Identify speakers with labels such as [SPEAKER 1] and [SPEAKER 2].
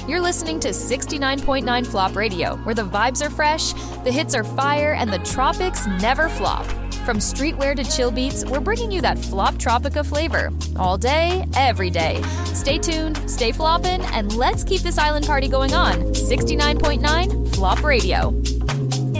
[SPEAKER 1] You're listening to 69.9 Flop Radio, where the vibes are fresh, the hits are fire, and the tropics never flop. From streetwear to chill beats, we're bringing you that Flop Tropica flavor. All day, every day. Stay tuned, stay floppin', and let's keep this island party going on. 69.9 Flop Radio.